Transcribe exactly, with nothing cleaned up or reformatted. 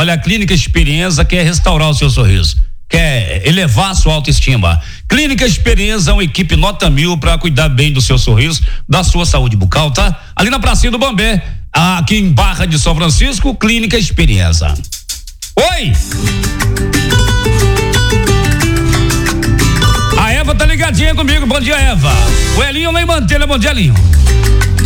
Olha, a Clínica Experiência quer restaurar o seu sorriso, quer elevar a sua autoestima. Clínica Experiência é uma equipe nota mil para cuidar bem do seu sorriso, da sua saúde bucal, tá? Ali na pracinha do Bambé, aqui em Barra de São Francisco, Clínica Experiência. Oi! A Eva tá ligadinha comigo, bom dia, Eva. O Elinho lá em Mantelha, bom dia, Elinho.